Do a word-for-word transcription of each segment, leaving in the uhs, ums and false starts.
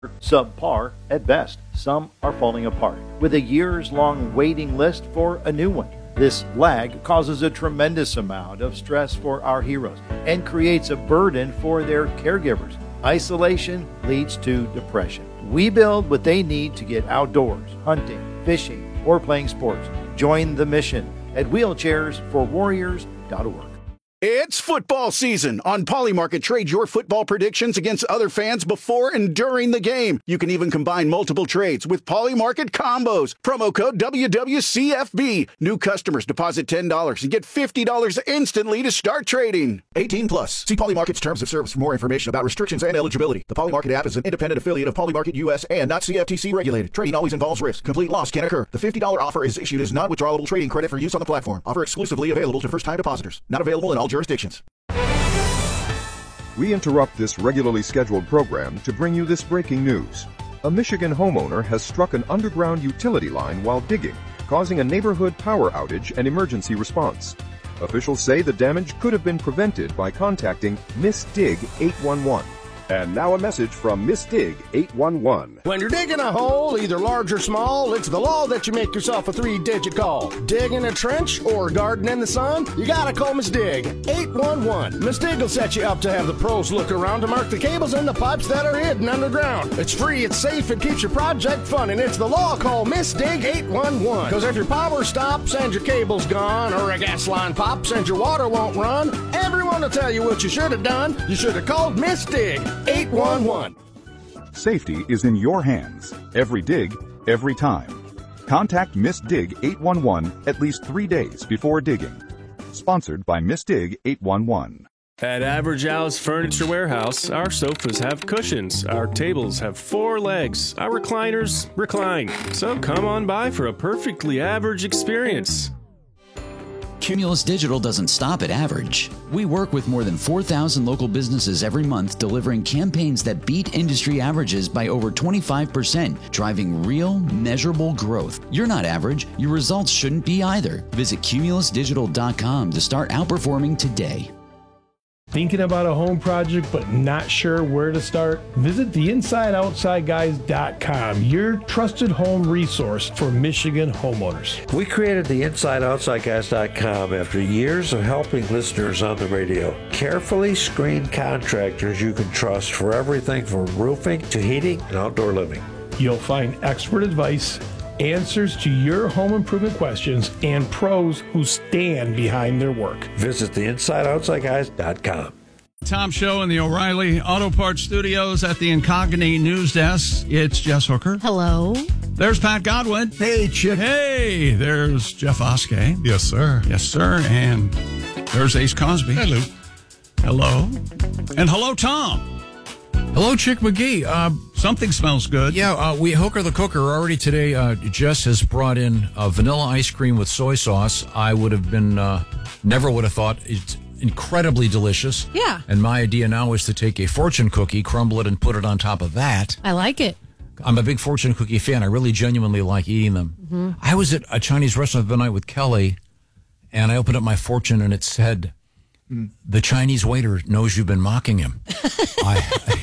subpar at best. Some are falling apart, with a years-long waiting list for a new one. This lag causes a tremendous amount of stress for our heroes and creates a burden for their caregivers. Isolation leads to depression. We build what they need to get outdoors, hunting, fishing, or playing sports. Join the mission at wheelchairs for warriors dot org. It's football season. On Polymarket, trade your football predictions against other fans before and during the game. You can even combine multiple trades with Polymarket combos. Promo code W W C F B. New customers deposit ten dollars and get fifty dollars instantly to start trading. eighteen plus. See Polymarket's terms of service for more information about restrictions and eligibility. The Polymarket app is an independent affiliate of Polymarket U S and not C F T C regulated. Trading always involves risk. Complete loss can occur. The fifty dollars offer is issued as non-withdrawable trading credit for use on the platform. Offer exclusively available to first-time depositors. Not available in all jurisdictions. We interrupt this regularly scheduled program to bring you this breaking news. A Michigan homeowner has struck an underground utility line while digging, causing a neighborhood power outage and emergency response. Officials say the damage could have been prevented by contacting Miss Dig eight one one. And now a message from Miss Dig eight one one. When you're digging a hole, either large or small, it's the law that you make yourself a three-digit call. Digging a trench or garden in the sun, you gotta call Miss Dig eight one one. Miss Dig will set you up to have the pros look around to mark the cables and the pipes that are hidden underground. It's free, it's safe, it keeps your project fun, and it's the law. Call Miss Dig eight one one. Because if your power stops and your cable's gone, or a gas line pops and your water won't run, everyone will tell you what you should have done. You should have called Miss Dig eight one one. Safety is in your hands. Every dig, every time. Contact Miss Dig eight one one at least three days before digging. Sponsored by Miss Dig eight one one. At Average Al's Furniture Warehouse, our sofas have cushions, our tables have four legs, our recliners recline. So come on by for a perfectly average experience. Cumulus Digital doesn't stop at average. We work with more than four thousand local businesses every month, delivering campaigns that beat industry averages by over twenty-five percent, driving real, measurable growth. You're not average. Your results shouldn't be either. Visit cumulus digital dot com to start outperforming today. Thinking about a home project but not sure where to start? Visit the inside outside guys dot com, your trusted home resource for Michigan homeowners. We created the inside outside guys dot com after years of helping listeners on the radio. Carefully screened contractors you can trust for everything from roofing to heating and outdoor living. You'll find expert advice, answers to your home improvement questions, and pros who stand behind their work. Visit the inside outside guys dot com. Tom Show in the O'Reilly Auto Parts Studios at the Incognito News Desk. It's Jess Hooker. Hello. There's Pat Godwin. Hey, Chick. Hey, there's Jeff Oskey. Yes, sir. Yes, sir. And there's Ace Cosby. Hello. Hello. And hello, Tom. Hello, Chick McGee. Uh, Something smells good. Yeah, uh, we Hooker the Cooker already today. Uh, Jess has brought in uh, vanilla ice cream with soy sauce. I would have been, uh, never would have thought it's incredibly delicious. Yeah. And my idea now is to take a fortune cookie, crumble it, and put it on top of that. I like it. I'm a big fortune cookie fan. I really genuinely like eating them. Mm-hmm. I was at a Chinese restaurant the other night with Kelly, and I opened up my fortune, and it said, the Chinese waiter knows you've been mocking him. I,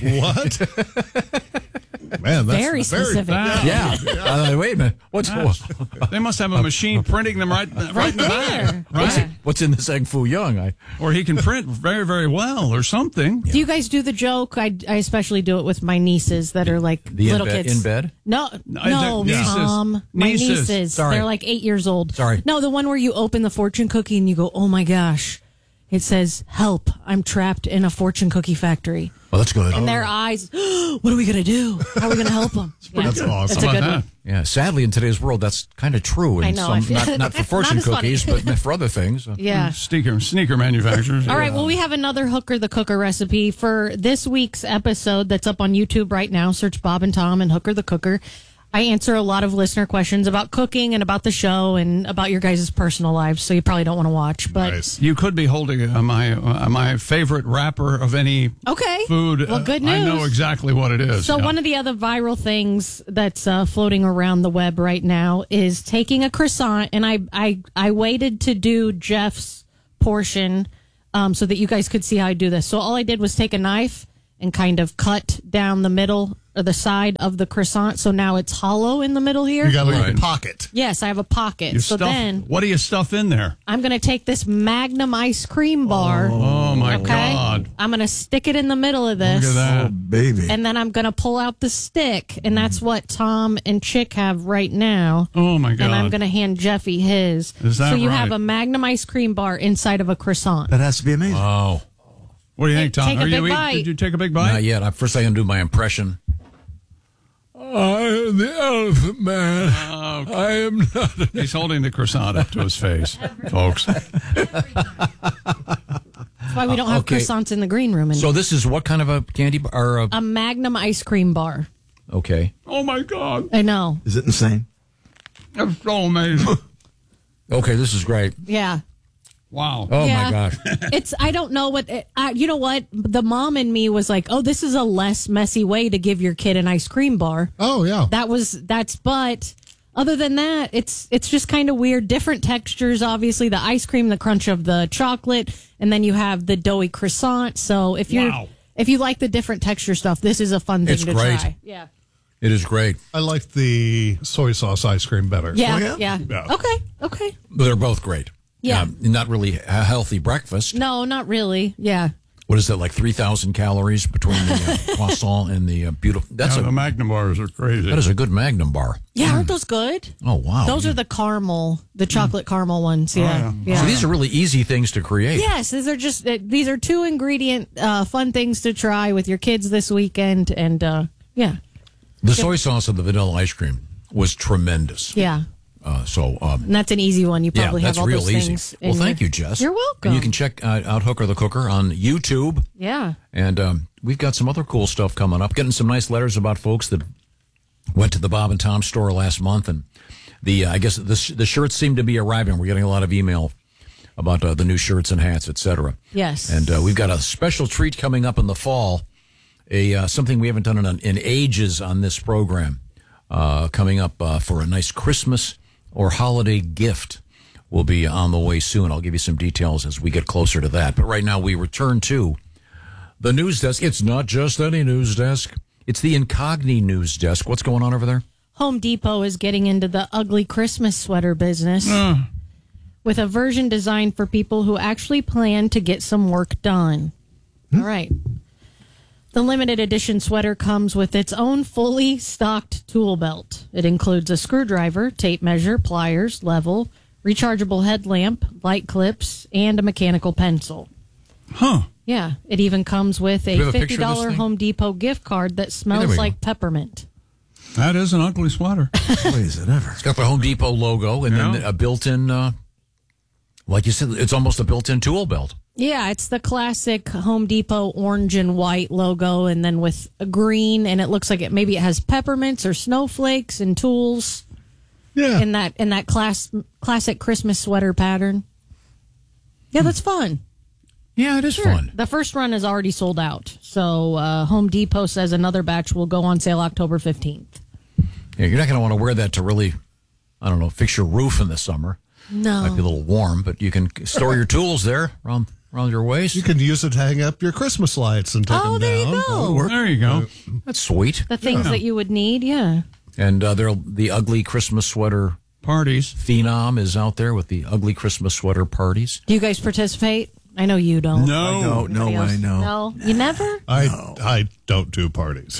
what? Man, that's very specific. Very, yeah. Uh, wait a minute. What's what? They must have a machine printing them right, right, right in the there. back. Right? What's, it, what's in this egg foo young? I, or he can print very, very well or something. Do you guys do the joke? I, I especially do it with my nieces that are like the little in bed, kids. In bed? No, No, no, the- nieces. Tom. My Nieces. nieces. Sorry. They're like eight years old. Sorry. No, the one where you open the fortune cookie and you go, oh my gosh. It says, help, I'm trapped in a fortune cookie factory. Well, that's good. And their eyes, what are we going to do? How are we going to help them? Yeah, That's awesome. That's a good How about one. that? Yeah, sadly, in today's world, that's kind of true. I In know, I some, feel- not, not for Not fortune as funny. cookies, but for other things. Yeah. Sneaker, sneaker manufacturers. All right, well, we have another Hooker the Cooker recipe for this week's episode that's up on YouTube right now. Search Bob and Tom and Hooker the Cooker. I answer a lot of listener questions about cooking and about the show and about your guys' personal lives, so you probably don't want to watch. But Nice. You could be holding uh, my uh, my favorite wrapper of any okay, food. Well, good Uh, I news. know exactly what it is. So yeah. one of the other viral things that's uh, floating around the web right now is taking a croissant, and I I, I waited to do Jeff's portion um, so that you guys could see how I do this. So all I did was take a knife and kind of cut down the middle or the side of the croissant, so now it's hollow in the middle here. You got a little Right. pocket. Yes, I have a pocket. You so stuff, then what do you stuff in there? I'm going to take this Magnum ice cream bar. Oh, my okay? God. I'm going to stick it in the middle of this. Look at that. Oh, baby. And then I'm going to pull out the stick, and that's what Tom and Chick have right now. Oh, my God. And I'm going to hand Jeffy his. Is that so you right? have a Magnum ice cream bar inside of a croissant. That has to be amazing. Wow. What do you think, Tom? take a Are you big eat- bite. Did you take a big bite? Not yet. I, first, I can do my impression. I am the Elephant Man. Oh, okay. I am not. He's holding the croissant up to his face, folks. That's why we don't have Okay. croissants in the green room anymore. So this is what kind of a candy bar? Or a, a Magnum ice cream bar. okay. Oh, my God. I know. Is it insane? That's so amazing. Okay, this is great. Yeah. Wow. Oh, Yeah. my gosh. It's, I don't know what, it, I, you know what? The mom in me was like, oh, this is a less messy way to give your kid an ice cream bar. Oh, yeah. That was, that's, but other than that, it's, it's just kind of weird. Different textures, obviously. The ice cream, the crunch of the chocolate, and then you have the doughy croissant. So if you're, Wow. if you like the different texture stuff, this is a fun thing It's to great. try. Yeah. It is great. I like the soy sauce ice cream better. Yeah. Oh, yeah? yeah. Yeah. Okay. Okay. They're both great. Yeah. Um, not really a healthy breakfast. No, not really. Yeah. What is that, like three thousand calories between the uh, croissant and the uh, beautiful... That's Yeah, a, the Magnum bars are crazy. that is a good Magnum bar. Yeah. Aren't those good? Oh, wow. Those are the caramel, the chocolate caramel ones. Yeah. Oh, yeah. So these are really easy things to create. Yes, these are just uh, these are two ingredient uh, fun things to try with your kids this weekend, and uh, yeah, The soy sauce and the vanilla ice cream was tremendous. yeah, Uh, so, um, and that's an easy one. You yeah, probably that's have all real those easy. things. Well, in thank your- you, Jess. You're welcome. And you can check uh, out Hooker the Cooker on YouTube. Yeah, And um, we've got some other cool stuff coming up. Getting some nice letters about folks that went to the Bob and Tom store last month, and the uh, I guess the sh- the shirts seem to be arriving. We're getting a lot of email about uh, the new shirts and hats, et cetera. Yes. And uh, we've got a special treat coming up in the fall. A uh, something we haven't done in, in ages on this program. Uh, coming up uh, for a nice Christmas or holiday gift will be on the way soon. I'll give you some details as we get closer to that. But right now we return to the news desk. It's not just any news desk. It's the Incogni news desk. What's going on over there? Home Depot is getting into the ugly Christmas sweater business Uh, with a version designed for people who actually plan to get some work done. All right. The limited edition sweater comes with its own fully stocked tool belt. It includes a screwdriver, tape measure, pliers, level, rechargeable headlamp, light clips, and a mechanical pencil. huh. Yeah, it even comes with Do a we have a picture fifty of this dollars thing? Home Depot gift card that there smells we go. like peppermint. That is an ugly sweater. Boy, is it ever. It's got the Home Depot logo and then Yeah. a built-in, uh, like you said, it's almost a built-in tool belt. Yeah, it's the classic Home Depot orange and white logo, and then with a green, and it looks like it maybe it has peppermints or snowflakes and tools. Yeah. In that in that class classic Christmas sweater pattern. Yeah, that's fun. Yeah, it is fun. The first run is already sold out, so uh, Home Depot says another batch will go on sale October fifteenth. Yeah, you're not going to want to wear that to really, I don't know, fix your roof in the summer. No. Might be a little warm, but you can store your tools there around around your waist. You can use it to hang up your Christmas lights and take Oh, them there you down. go. That'll work. There you go. That's sweet. The things Yeah. that you would need, yeah. And uh, there, the ugly Christmas sweater Parties. phenom is out there with the ugly Christmas sweater parties. Do you guys participate? I know you don't. No. I don't. No Anybody else? way, no. No, you never? I I don't do parties.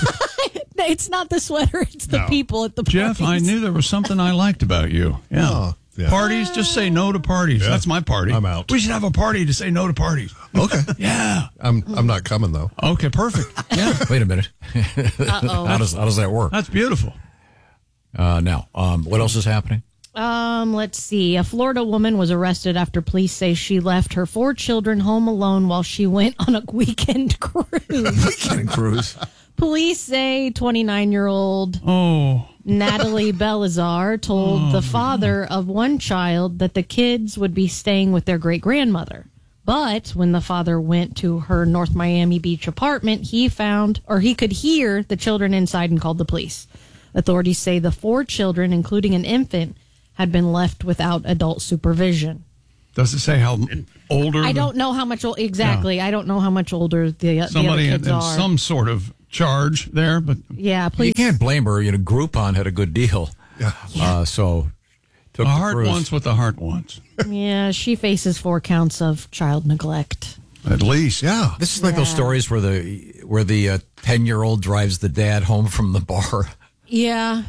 It's not the sweater, it's the No. people at the Jeff, I parties. knew there was something I liked about you. Yeah. Oh, yeah. Parties, just say no to parties. Yeah. That's my party. I'm out. We should have a party to say no to parties. Okay. Yeah. I'm I'm not coming though. Okay, perfect. Yeah. Wait a minute. Uh-oh. how does how does that work? That's beautiful. Uh, now, um, what else is happening? Um, let's see. A Florida woman was arrested after police say she left her four children home alone while she went on a weekend cruise. Weekend cruise. Police say twenty-nine-year-old Oh. Natalie Belazar told the father of one child that the kids would be staying with their great-grandmother. But when the father went to her North Miami Beach apartment, he found, or he could hear the children inside and called the police. Authorities say the four children, including an infant, had been left without adult supervision. Does it say how older? I the- don't know how much old, exactly. I don't know how much older the, the Somebody other in, kids in are. some sort of charge there, but yeah, please. You can't blame her. You know, Groupon had a good deal. Yeah. Uh, so took the the heart cruise. wants what the heart wants. Yeah, she faces four counts of child neglect. At least, yeah. This is like those Yeah. stories where the where the ten year old drives the dad home from the bar. Yeah.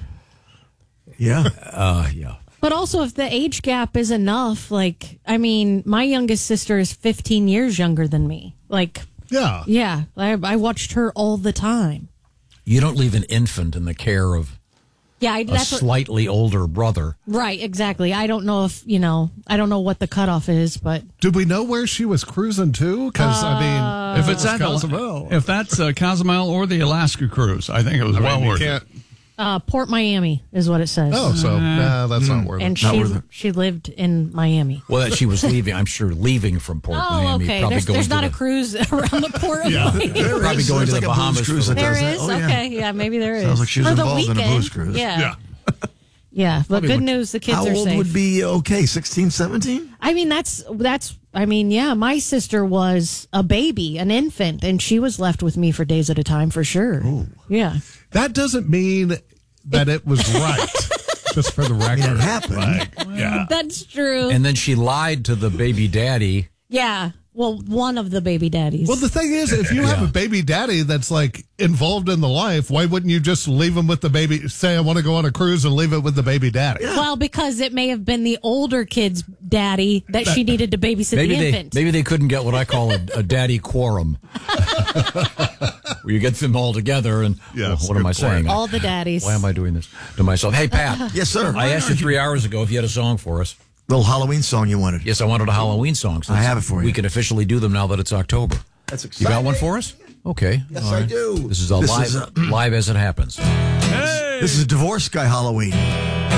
Yeah. Uh, yeah. But also, if the age gap is enough, like, I mean, my youngest sister is fifteen years younger than me. Like, Yeah. yeah, I, I watched her all the time. You don't leave an infant in the care of Yeah, I, a that's what, slightly older brother. right, exactly. I don't know if, you know, I don't know what the cutoff is, but Did we know where she was cruising to? Because, I mean, if it's it at was the, Cozumel. if that's uh, Cozumel or the Alaska cruise, I think it was I well mean, you worth can't. it. uh, Port Miami is what it says. Oh, so nah, that's not worth and it. Not she worth it. she lived in Miami. Well, that she was leaving, I'm sure, leaving from Port Oh, Miami. okay. Probably There's, going there's to not the, a cruise around the port of Yeah. Miami. There Probably is. going There's to like the a booze Bahamas cruise for that the- There does that. is? Oh, yeah. Okay, yeah, maybe there is. Sounds like she was For the involved in a weekend. booze cruise. Yeah. Yeah. Yeah, but Probably good would- news, the kids How are old safe. would be okay? sixteen, seventeen? I mean, that's that's. I mean, yeah, my sister was a baby, an infant, and she was left with me for days at a time, for sure. Yeah, That doesn't mean that it was right. Just for the I record. mean, it happened. Like, yeah. that's true. And then she lied to the baby daddy. yeah, well, one of the baby daddies. Well, the thing is, if you have a baby daddy that's like involved in the life, why wouldn't you just leave him with the baby? Say, I want to go on a cruise and leave it with the baby daddy. Well, because it may have been the older kid's daddy that she needed to babysit Maybe the they infant. maybe they couldn't get what I call a, a daddy quorum, where you get them all together and Yeah, well, that's what a am I good saying? All the daddies. Why am I doing this to myself? Hey, Pat. Yes, sir. I asked you three hours ago if you had a song for us. Little Halloween song you wanted. Yes, I wanted a Halloween song. I have it for you. We can officially do them now that it's October. That's You exciting. got one for us? Okay. Yes, All I right. do. This is a This live, is a- live as it happens. This is a divorce guy Halloween.